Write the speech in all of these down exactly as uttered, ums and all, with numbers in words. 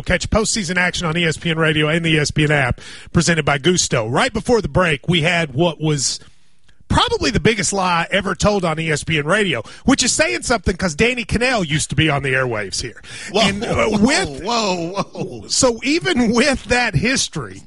Catch postseason action on E S P N Radio and the E S P N app, presented by Gusto. Right before the break, we had what was probably the biggest lie ever told on E S P N Radio, which is saying something because Danny Cannell used to be on the airwaves here. Whoa, and, uh, whoa, with, whoa, whoa. So even with that history.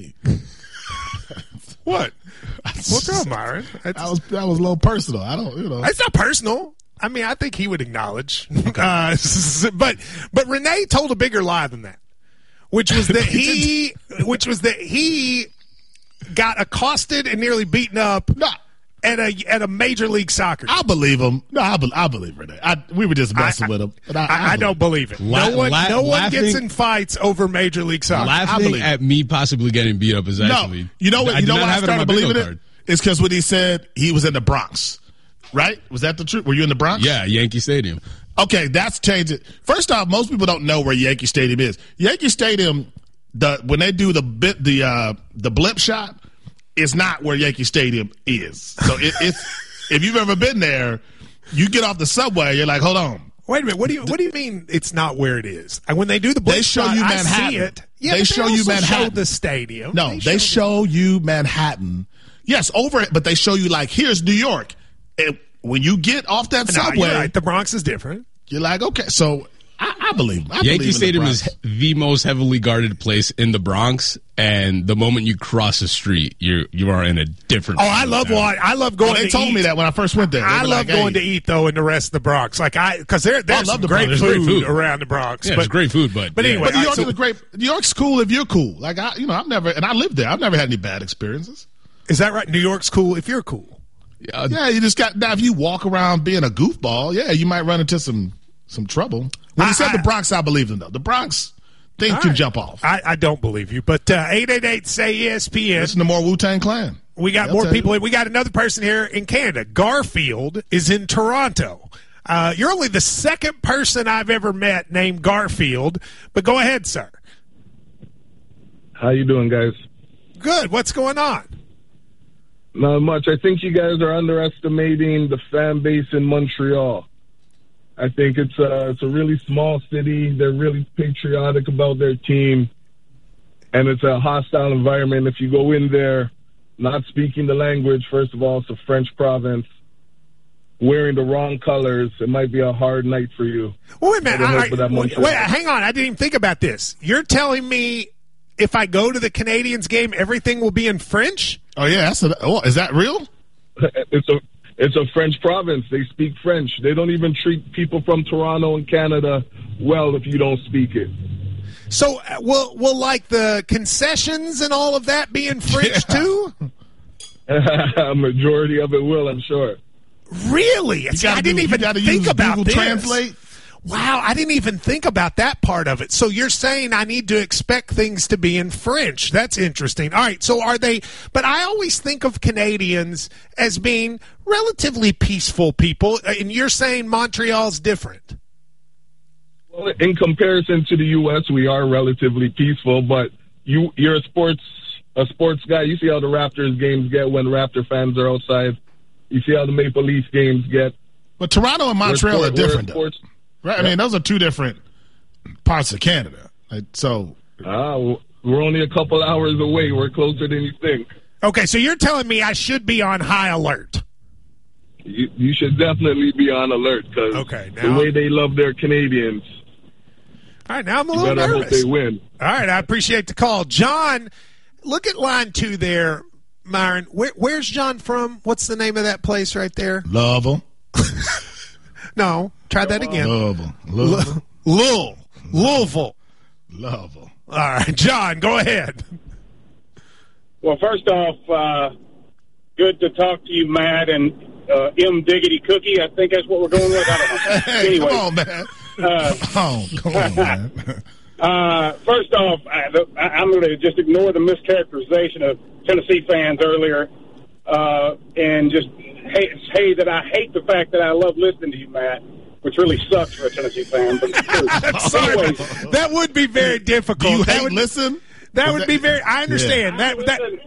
What? What's up, Myron? That was, that was a little personal. I don't, you know. It's not personal. I mean, I think he would acknowledge. Uh, but but Renee told a bigger lie than that, which was that he, which was that he got accosted and nearly beaten up no. at a at a major league soccer game. I believe him. No, I, be, I believe Renee. I, we were just messing I, with him. But I, I, I, I don't believe it. La- no one, la- no one laughing, gets in fights over major league soccer. Laughing at me possibly getting beat up is actually. No, you know what? I You know why why I started believing it? It's because when he said he was in the Bronx, right? Was that the truth? Were you in the Bronx? Yeah, Yankee Stadium. Okay, that's changed it. First off, most people don't know where Yankee Stadium is. Yankee Stadium, the when they do the bit the uh, the blimp shot, is not where Yankee Stadium is. So it, it's if you've ever been there, you get off the subway, you're like, hold on. Wait a minute. What do you What do you mean it's not where it is? And when they do the blimp They show shot, you I Manhattan. see it. Yeah, they but show they you also Manhattan. Show the stadium. No, they, they show, show you Manhattan. Yes, over it, but they show you like here's New York. And when you get off that no, subway, you're right. The Bronx is different. You're like, okay, so I, I believe. I Yankee believe Stadium the is the most heavily guarded place in the Bronx, and the moment you cross the street, you you are in a different. Oh, I love what I love going. Oh, they to told eat. me that when I first went there. They I were love like, going hey. to eat though in the rest of the Bronx. Like I, because there there's I love some the great, Bronx. food There's great food. around the Bronx. Yeah, but, it's great food, but but yeah. anyway, But New York so, is a great. New York's cool if you're cool. Like I, you know, I've never and I lived there. I've never had any bad experiences. Is that right? New York's cool if you're cool. Yeah, Yeah, you just got now. If you walk around being a goofball, yeah, you might run into some some trouble. When he I, said I, the Bronx, I believed him though. The Bronx thing all can right. jump off. I, I don't believe you, but uh, eight eight eight say E S P N. Listen to more Wu-Tang Clan. We got They'll more tell people. you. We got another person here in Canada. Garfield is in Toronto. Uh, you're only the second person I've ever met named Garfield, but go ahead, sir. How you doing, guys? Good. What's going on? Not much. I think you guys are underestimating the fan base in Montreal. I think it's a, it's a really small city. They're really patriotic about their team, and it's a hostile environment. If you go in there not speaking the language, first of all, it's a French province, wearing the wrong colors, it might be a hard night for you. Well, wait a minute. I don't I, know for that wait, Montreal. wait, hang on. I didn't even think about this. You're telling me if I go to the Canadiens game, everything will be in French? Oh yeah, that's a, oh, is that real? It's a it's a French province. They speak French. They don't even treat people from Toronto and Canada well if you don't speak it. So uh, will will like the concessions and all of that be in French Yeah. too? A majority of it will, I'm sure. Really? See, I didn't do, even you think use about Google this. Translate. Wow, I didn't even think about that part of it. So you're saying I need to expect things to be in French. That's interesting. All right, so are they – but I always think of Canadians as being relatively peaceful people, and you're saying Montreal's different. Well, in comparison to the U S, we are relatively peaceful, but you, you're a sports a sports guy. You see how the Raptors games get when Raptor fans are outside. You see how the Maple Leafs games get. But Toronto and Montreal sport, are different, though. sports, Right? I mean, those are two different parts of Canada. Like, so, Ah, we're only a couple hours away. We're closer than you think. Okay, so you're telling me I should be on high alert. You, you should definitely be on alert because Okay, the now- way they love their Canadians, All right, now I'm a you little better hope nervous. they win. All right, I appreciate the call. John, look at line two there, Myron. Where, where's John from? What's the name of that place right there? love them. No, try that again. Love them. Love them. Lul, Louisville. Love them. All right, John, go ahead. Well, first off, uh, good to talk to you, Matt, and uh, M. Diggity Cookie. I think that's what we're going with. I don't know. Hey, anyway, come on, man. uh, come on, come on, man. uh, first off, I, I, I'm going to just ignore the mischaracterization of Tennessee fans earlier uh, and just hate, say that I hate the fact that I love listening to you, Matt, which really sucks for a Tennessee fan. But it's true. Sorry, Anyways, that would be very difficult. Do you that hate would, listen? That Is would that- be very. I understand I that. That listen.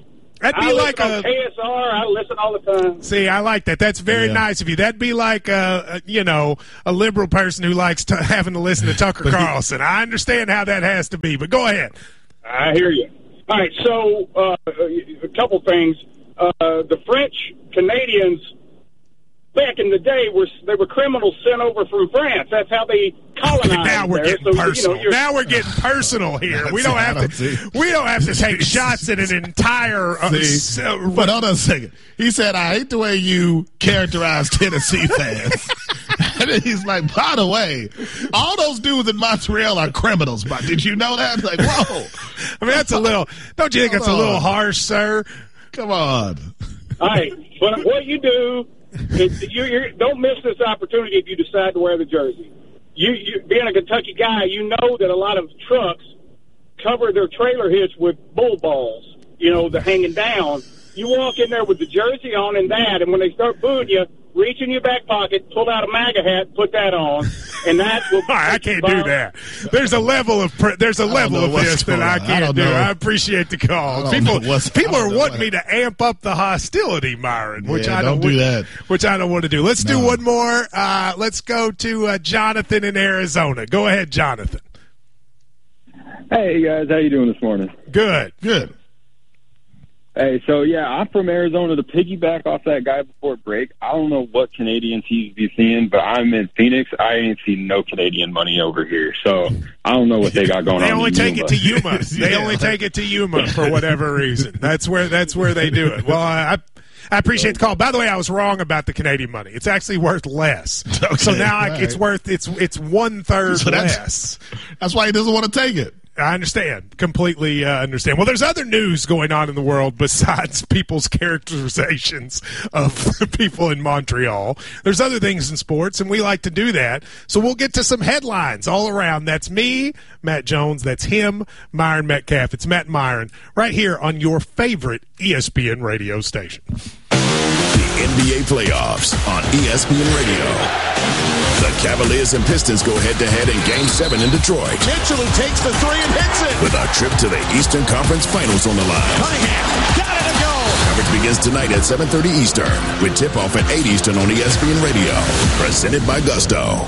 That'd be I like listen a on K S R. I listen all the time. See, I like that. That's very Yeah. nice of you. That'd be like a, a you know a liberal person who likes to, having to listen to Tucker Carlson. I understand how that has to be, but go ahead. I hear you. All right, so uh, a couple things. Uh, the French Canadians back in the day were they were criminals sent over from France. That's how they colonized. Now we're there. getting so, personal. You know, now we're getting personal here. We don't have to. We don't have to take shots at an entire. Uh, See, so, but hold on a second. He said, I hate the way you characterize Tennessee fans. And then he's like, by the way, all those dudes in Montreal are criminals. But did you know that? Like, whoa. I mean, that's a little. Don't you think that's a little harsh, sir? Come on. all right, but what you do is you you're, don't miss this opportunity if you decide to wear the jersey. You, you being a Kentucky guy, you know that a lot of trucks cover their trailer hitch with bull balls. You know, the hanging down. You walk in there with the jersey on and that, and when they start booing you, reach in your back pocket, pull out a MAGA hat, put that on, and that's what. All right, I can't do that. There's a level of pre- there's a level of this that I can't I do. know. I appreciate the call. I People know what's- people I are don't know wanting what- me to amp up the hostility, Myron, which Yeah, I don't, don't do which, that. which I don't want to do. Let's do No. one more. Uh, let's go to uh, Jonathan in Arizona. Go ahead, Jonathan. Hey guys, how you doing this morning? Good. Good. Hey, so yeah, I'm from Arizona. To piggyback off that guy before break, I don't know what Canadians he's be seeing, but I'm in Phoenix. I ain't seen no Canadian money over here, so I don't know what they got going They on. only in take Yuma. it to Yuma. They Yeah. only take it to Yuma for whatever reason. That's where that's where they do it. Well, I I appreciate the call. By the way, I was wrong about the Canadian money. It's actually worth less. Okay, so now I, all it's right. worth it's it's one third So that's- less. That's why he doesn't want to take it. I understand. Completely uh, understand. Well, there's other news going on in the world besides people's characterizations of people in Montreal. There's other things in sports, and we like to do that. So we'll get to some headlines all around. That's me, Matt Jones. That's him, Myron Metcalf. It's Matt and Myron right here on your favorite E S P N radio station. The N B A playoffs on E S P N Radio. The Cavaliers and Pistons go head-to-head in Game seven in Detroit. Mitchell who takes the three and hits it. With a trip to the Eastern Conference Finals on the line. Cunningham got it to go. Coverage begins tonight at seven thirty Eastern with tip-off at eight Eastern on E S P N Radio. Presented by Gusto.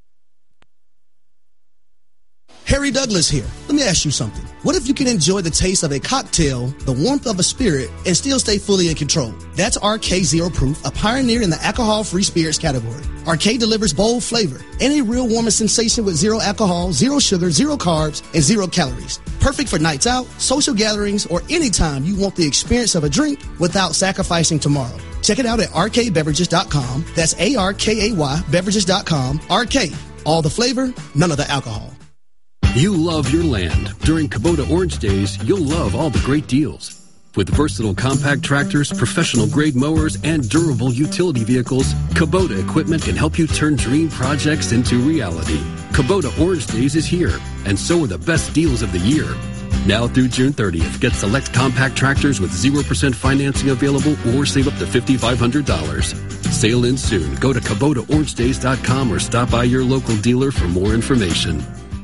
Harry Douglas here. Let me ask you something. What if you can enjoy the taste of a cocktail, the warmth of a spirit, and still stay fully in control? That's R K Zero Proof, a pioneer in the alcohol-free spirits category. R K delivers bold flavor and a real warming sensation with zero alcohol, zero sugar, zero carbs, and zero calories. Perfect for nights out, social gatherings, or anytime you want the experience of a drink without sacrificing tomorrow. Check it out at R K beverages dot com. That's A R K A Y beverages dot com. R K. All the flavor, none of the alcohol. You love your land. During Kubota Orange Days, you'll love all the great deals. With versatile compact tractors, professional-grade mowers, and durable utility vehicles, Kubota equipment can help you turn dream projects into reality. Kubota Orange Days is here, and so are the best deals of the year. Now through June thirtieth, get select compact tractors with zero percent financing available or save up to five thousand five hundred dollars. Sale ends soon. Go to Kubota Orange Days dot com or stop by your local dealer for more information.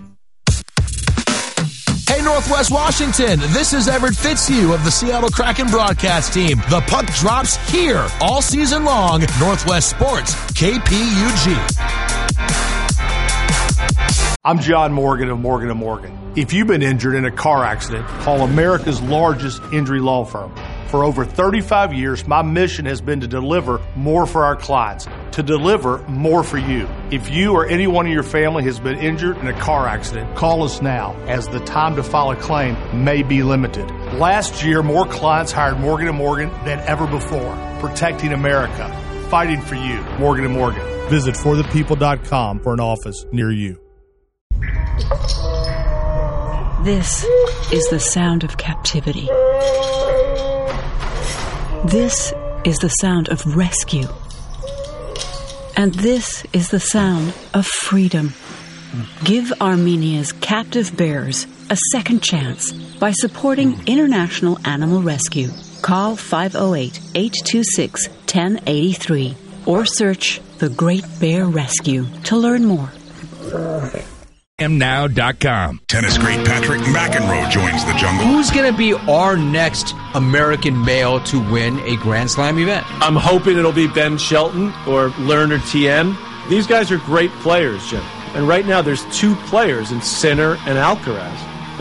Hey, Northwest Washington, this is Everett Fitzhugh of the Seattle Kraken broadcast team. The puck drops here all season long. Northwest Sports, K P U G. I'm John Morgan of Morgan and Morgan. If you've been injured in a car accident, call America's largest injury law firm. For over thirty-five years, my mission has been to deliver more for our clients, to deliver more for you. If you or anyone in your family has been injured in a car accident, call us now, as the time to file a claim may be limited. Last year, more clients hired Morgan and Morgan than ever before, protecting America, fighting for you. Morgan and Morgan. Visit for the people dot com for an office near you. This is the sound of captivity. This is the sound of rescue. And this is the sound of freedom. Give Armenia's captive bears a second chance by supporting International Animal Rescue. Call five oh eight, eight two six, one oh eight three or search The Great Bear Rescue to learn more. am now dot com. Tennis great Patrick McEnroe joins the jungle. Who's going to be our next American male to win a Grand Slam event? I'm hoping it'll be Ben Shelton or Lerner T M. These guys are great players, Jim. And right now there's two players in Sinner and Alcaraz.